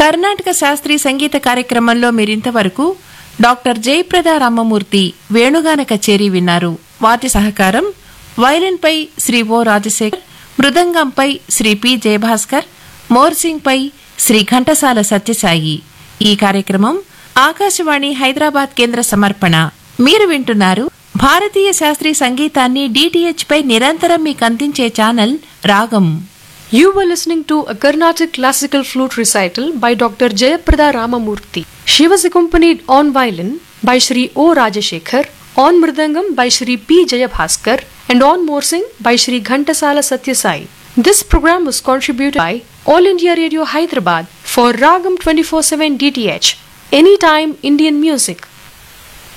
కర్ణాటక శాస్త్రీయ సంగీత కార్యక్రమంలో మీరింతవరకు డాక్టర్ జయప్రద రామమూర్తి వేణుగాన కచేరీ విన్నారు. వాటి సహకారం వయలిన్పై శ్రీ ఓ రాజశేఖర్, మృదంగంపై శ్రీ పి జయభాస్కర్, మోర్సింగ్పై శ్రీ ఘంటసాల సత్యసాయి. ఈ కార్యక్రమం ఆకాశవాణి హైదరాబాద్ కేంద్ర సమర్పణ. మీరు వింటున్నారు భారతీయ శాస్త్రీయ సంగీతాన్ని DTH పై నిరంతరం మీకు అందించే ఛానల్ రాగం. You were listening to a Carnatic classical flute recital by Dr. Jayaprada Ramamurthy. She was accompanied on violin by Shri O. Rajashekhar, on mridangam by Shri P. Jayabhaskar, and on morsing by Shri Ghantasala Satyasai. This program was contributed by All India Radio Hyderabad for Ragam 24/7 DTH. Anytime Indian music.